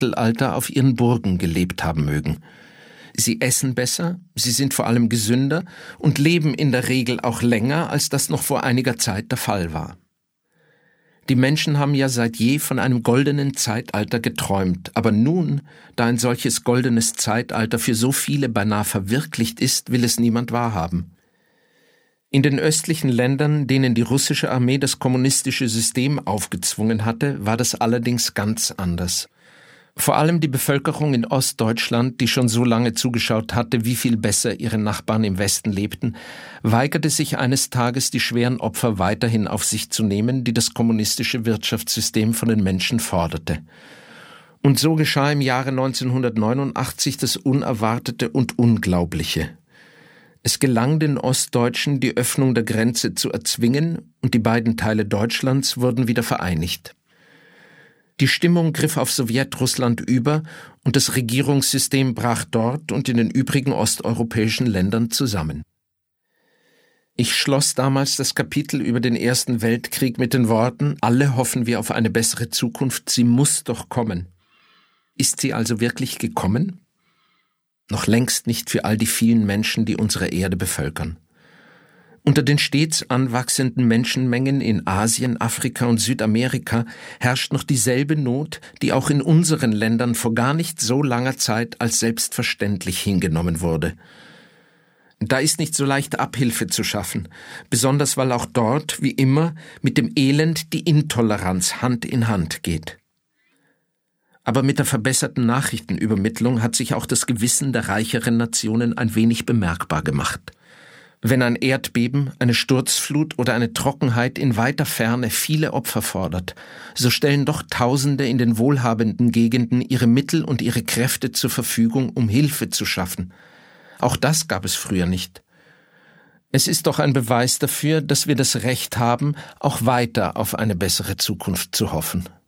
Mittelalter auf ihren Burgen gelebt haben mögen. Sie essen besser, sie sind vor allem gesünder und leben in der Regel auch länger, als das noch vor einiger Zeit der Fall war. Die Menschen haben ja seit je von einem goldenen Zeitalter geträumt, aber nun, da ein solches goldenes Zeitalter für so viele beinahe verwirklicht ist, will es niemand wahrhaben. In den östlichen Ländern, denen die russische Armee das kommunistische System aufgezwungen hatte, war das allerdings ganz anders. Vor allem die Bevölkerung in Ostdeutschland, die schon so lange zugeschaut hatte, wie viel besser ihre Nachbarn im Westen lebten, weigerte sich eines Tages, die schweren Opfer weiterhin auf sich zu nehmen, die das kommunistische Wirtschaftssystem von den Menschen forderte. Und so geschah im Jahre 1989 das Unerwartete und Unglaubliche. Es gelang den Ostdeutschen, die Öffnung der Grenze zu erzwingen, und die beiden Teile Deutschlands wurden wieder vereinigt. Die Stimmung griff auf Sowjetrussland über und das Regierungssystem brach dort und in den übrigen osteuropäischen Ländern zusammen. Ich schloss damals das Kapitel über den Ersten Weltkrieg mit den Worten: Alle hoffen wir auf eine bessere Zukunft, sie muss doch kommen. Ist sie also wirklich gekommen? Noch längst nicht für all die vielen Menschen, die unsere Erde bevölkern. Unter den stets anwachsenden Menschenmengen in Asien, Afrika und Südamerika herrscht noch dieselbe Not, die auch in unseren Ländern vor gar nicht so langer Zeit als selbstverständlich hingenommen wurde. Da ist nicht so leicht Abhilfe zu schaffen, besonders weil auch dort, wie immer, mit dem Elend die Intoleranz Hand in Hand geht. Aber mit der verbesserten Nachrichtenübermittlung hat sich auch das Gewissen der reicheren Nationen ein wenig bemerkbar gemacht. Wenn ein Erdbeben, eine Sturzflut oder eine Trockenheit in weiter Ferne viele Opfer fordert, so stellen doch Tausende in den wohlhabenden Gegenden ihre Mittel und ihre Kräfte zur Verfügung, um Hilfe zu schaffen. Auch das gab es früher nicht. Es ist doch ein Beweis dafür, dass wir das Recht haben, auch weiter auf eine bessere Zukunft zu hoffen.